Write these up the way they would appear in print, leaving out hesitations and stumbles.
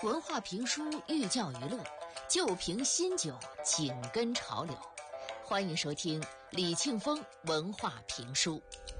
文化评书寓教于乐，旧瓶新酒紧跟潮流。欢迎收听李庆峰文化评书。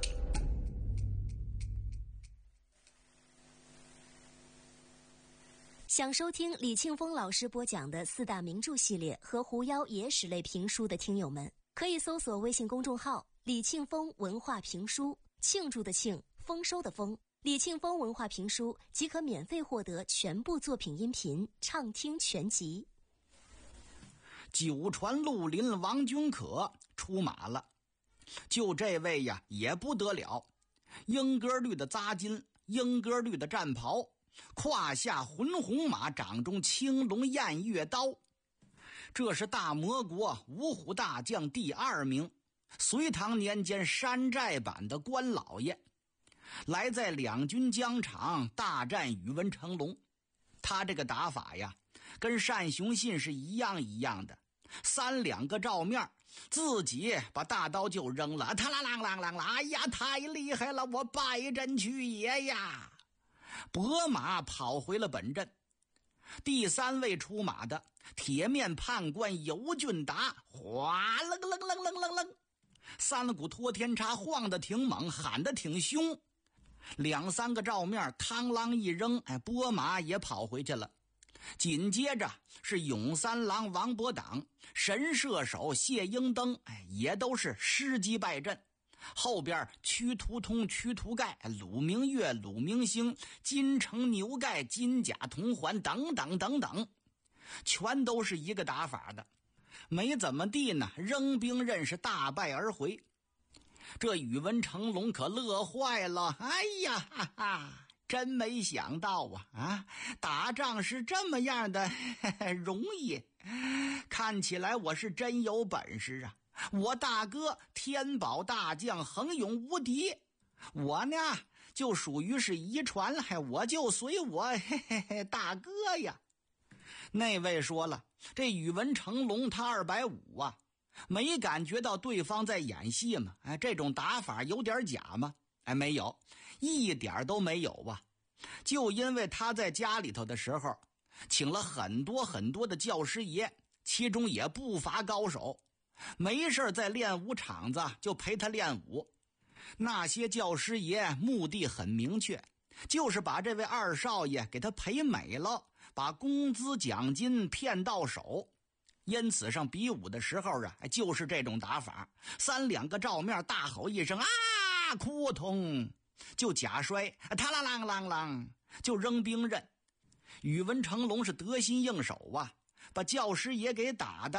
想收听李庆峰老师播讲的四大名著系列和狐妖野史类评书的听友们，可以搜索微信公众号李庆峰文化评书，庆祝的庆，丰收的丰，李庆峰文化评书即可免费获得全部作品音频畅听全集。 九川绿林王君可出马了，就这位呀也不得了，莺歌绿的扎巾，莺歌绿的战袍，胯下浑红马，掌中青龙偃月刀。这是大魔国五虎大将第2名，隋唐年间山寨版的关老爷，来在两军疆场大战宇文成龙。他这个打法呀跟单雄信是一样的，3两个照面，自己把大刀就扔了，他啦啷啷啷啷，哎呀太厉害了，我败阵去也呀。拨马跑回了本阵。第3位出马的铁面判官尤俊达，哗楞楞楞楞楞楞，三股托天叉晃得挺猛，喊得挺凶，2、3个照面汤啷一扔，拨马也跑回去了。紧接着是永三郎王伯党，神射手谢英登，也都是失机败阵。后边屈突通、屈突盖、鲁明月、鲁明星、金城牛盖、金甲铜环等等等等，全都是一个打法的，没怎么地呢，扔兵刃是大败而回。这宇文成龙可乐坏了，哎呀哈哈，真没想到啊，打仗是这么样的容易，看起来我是真有本事啊，我大哥天宝大将横勇无敌，我呢就属于是遗传，我就随我大哥呀。那位说了，这宇文成龙他250啊，没感觉到对方在演戏吗？这种打法有点假吗？没有，一点都没有啊。就因为他在家里头的时候请了很多的教师爷，其中也不乏高手，没事在练武场子就陪他练武。那些教师爷目的很明确，就是把这位二少爷给他陪美了，把工资奖金骗到手。因此上比武的时候啊，就是这种打法，3两个照面大吼一声啊，扑通就假摔，他啦啷啷啷就扔兵刃。宇文成龙是得心应手啊，把教师爷给打的